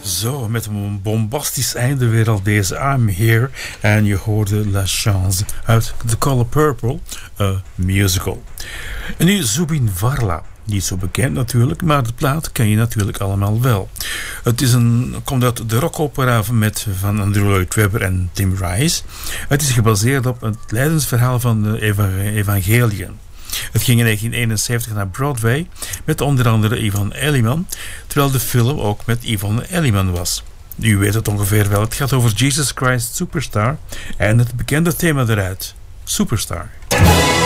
Zo, met een bombastisch einde weer al deze I'm Here. En je hoorde La Chance uit The Color Purple, a musical. En nu Zubin Varla. Niet zo bekend natuurlijk, maar de plaat ken je natuurlijk allemaal wel. Het is komt uit de rockopera van Andrew Lloyd Webber en Tim Rice. Het is gebaseerd op het lijdensverhaal van de evangeliën. Het ging in 1971 naar Broadway met onder andere Yvonne Elliman, terwijl de film ook met Yvonne Elliman was. U weet het ongeveer wel, het gaat over Jesus Christ Superstar en het bekende thema eruit, Superstar.